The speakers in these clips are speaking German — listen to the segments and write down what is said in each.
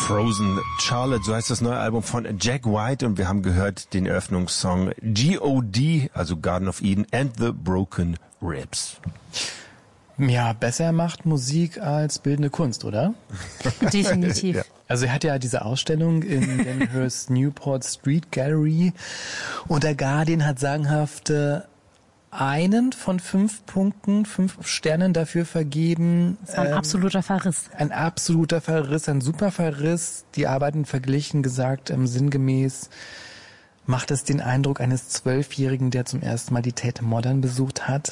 Frozen Charlotte, so heißt das neue Album von Jack White und wir haben gehört den Eröffnungssong G.O.D., also Garden of Eden and the Broken Ribs. Ja, besser macht Musik als bildende Kunst, oder? Definitiv. Ja. Also er hat ja diese Ausstellung in Denhurst Newport Street Gallery und der Guardian hat sagenhafte einen von 5 Punkten, 5 Sternen dafür vergeben. Das war ein absoluter Verriss. Ein absoluter Verriss, ein super Verriss. Die Arbeiten verglichen, gesagt, sinngemäß macht es den Eindruck eines 12-Jährigen, der zum ersten Mal die Tate Modern besucht hat.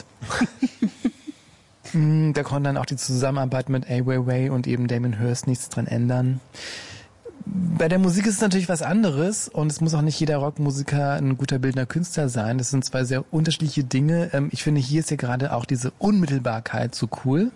Da konnte dann auch die Zusammenarbeit mit Ai Weiwei und eben Damien Hirst nichts dran ändern. Bei der Musik ist es natürlich was anderes und es muss auch nicht jeder Rockmusiker ein guter bildender Künstler sein. Das sind zwei sehr unterschiedliche Dinge. Ich finde, hier ist ja gerade auch diese Unmittelbarkeit so cool.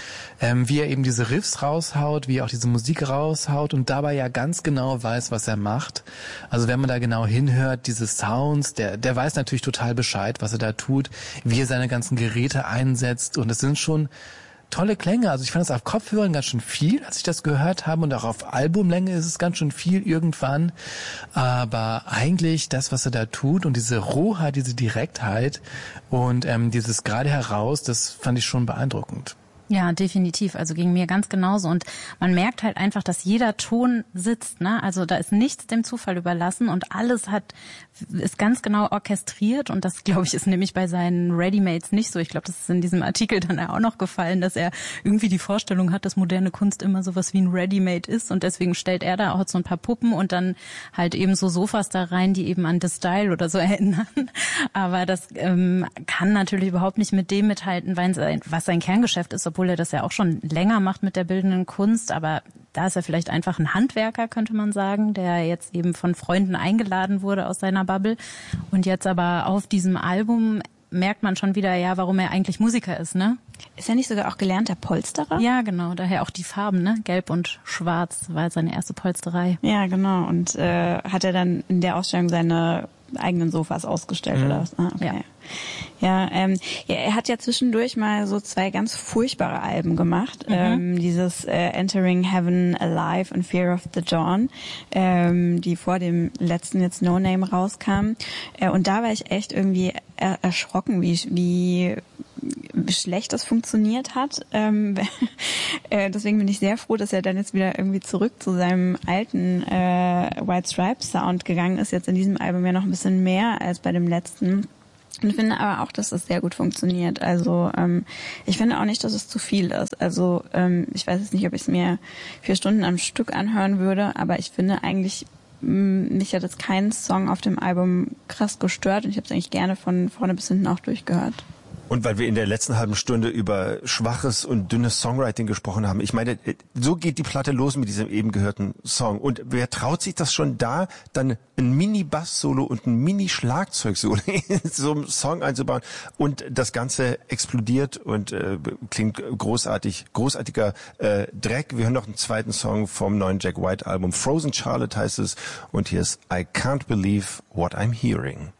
Wie er eben diese Riffs raushaut, wie er auch diese Musik raushaut und dabei ja ganz genau weiß, was er macht. Also wenn man da genau hinhört, diese Sounds, der weiß natürlich total Bescheid, was er da tut, wie er seine ganzen Geräte einsetzt und es sind schon tolle Klänge. Also ich fand das auf Kopfhörern ganz schön viel, als ich das gehört habe und auch auf Albumlänge ist es ganz schön viel irgendwann. Aber eigentlich das, was er da tut und diese Rohheit, diese Direktheit und dieses gerade heraus, das fand ich schon beeindruckend. Ja, definitiv. Also ging mir ganz genauso. Und man merkt halt einfach, dass jeder Ton sitzt, ne? Also da ist nichts dem Zufall überlassen und alles ist ganz genau orchestriert. Und das, glaube ich, ist nämlich bei seinen Readymates nicht so. Ich glaube, das ist in diesem Artikel dann auch noch gefallen, dass er irgendwie die Vorstellung hat, dass moderne Kunst immer sowas wie ein Readymade ist. Und deswegen stellt er da auch so ein paar Puppen und dann halt eben so Sofas da rein, die eben an The Style oder so erinnern. Aber das kann natürlich überhaupt nicht mit dem mithalten, was sein Kerngeschäft ist, obwohl er das ja auch schon länger macht mit der bildenden Kunst, aber da ist er vielleicht einfach ein Handwerker, könnte man sagen, der jetzt eben von Freunden eingeladen wurde aus seiner Bubble und jetzt aber auf diesem Album merkt man schon wieder, ja, warum er eigentlich Musiker ist, ne? Ist er nicht sogar auch gelernter Polsterer? Ja, genau, daher auch die Farben, ne? Gelb und Schwarz war seine erste Polsterei. Ja, genau, und hat er dann in der Ausstellung seine eigenen Sofas ausgestellt oder was? Ah, okay. Ja, er hat ja zwischendurch mal so 2 ganz furchtbare Alben gemacht. Dieses Entering Heaven Alive und Fear of the Dawn, die vor dem letzten jetzt No Name rauskamen. Und da war ich echt irgendwie erschrocken, wie schlecht das funktioniert hat. Deswegen bin ich sehr froh, dass er dann jetzt wieder irgendwie zurück zu seinem alten White Stripes Sound gegangen ist. Jetzt in diesem Album ja noch ein bisschen mehr als bei dem letzten. Und finde aber auch, dass das sehr gut funktioniert. Also ich finde auch nicht, dass es zu viel ist. Also ich weiß jetzt nicht, ob ich es mir 4 Stunden am Stück anhören würde, aber ich finde eigentlich, mich hat jetzt kein Song auf dem Album krass gestört und ich habe es eigentlich gerne von vorne bis hinten auch durchgehört. Und weil wir in der letzten halben Stunde über schwaches und dünnes Songwriting gesprochen haben, ich meine, so geht die Platte los mit diesem eben gehörten Song. Und wer traut sich das schon da, dann ein Mini-Bass-Solo und ein Mini-Schlagzeug-Solo in so einem Song einzubauen und das Ganze explodiert und klingt großartig, großartiger Dreck. Wir hören noch einen zweiten Song vom neuen Jack White Album, Frozen Charlotte heißt es, und hier ist I Can't Believe What I'm Hearing.